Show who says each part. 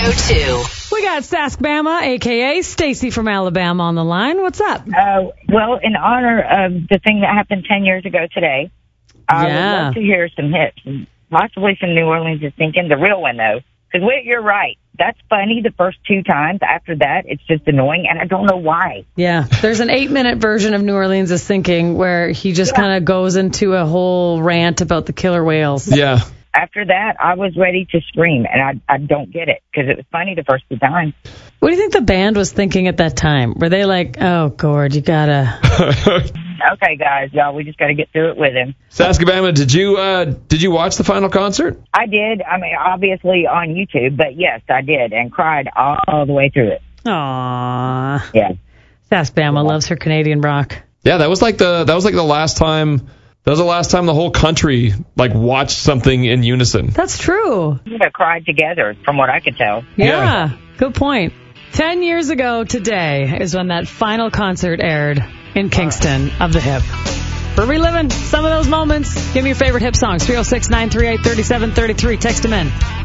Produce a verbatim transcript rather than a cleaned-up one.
Speaker 1: go-to.
Speaker 2: We got Saskbama, a k a. Stacy from Alabama on the line. What's up?
Speaker 3: Uh, well, in honor of the thing that happened ten years ago today, I
Speaker 2: Yeah.
Speaker 3: would love to hear some hits, possibly some New Orleans is Sinking, the real one, though. Because you're right. That's funny the first two times. After that, it's just annoying, and I don't know why.
Speaker 2: Yeah, there's an eight-minute version of New Orleans is Sinking where he just
Speaker 3: Yeah.
Speaker 2: kind of goes into a whole rant about the killer whales.
Speaker 4: Yeah.
Speaker 3: After that, I was ready to scream, and I I don't get it, because it was funny the first two times.
Speaker 2: What do you think the band was thinking at that time? Were they like, oh, Gord, you gotta...
Speaker 3: Okay, guys, y'all, we just got to get through it with him.
Speaker 4: Saskabama, did you uh, did you watch the final concert?
Speaker 3: I did. I mean, obviously on YouTube, but yes, I did, and cried all the way through it.
Speaker 2: Aww.
Speaker 3: Yeah.
Speaker 2: Saskbama loves her Canadian rock.
Speaker 4: Yeah, that was like the that was like the last time that was the last time the whole country like watched something in unison.
Speaker 2: That's true.
Speaker 3: We have cried together, from what I could tell.
Speaker 2: Yeah,
Speaker 4: Yeah.
Speaker 2: good point. Ten years ago today is when that final concert aired in Kingston of the Hip. We're reliving some of those moments. Give me your favorite Hip songs. three oh six, nine three eight, three seven three three. Text them in.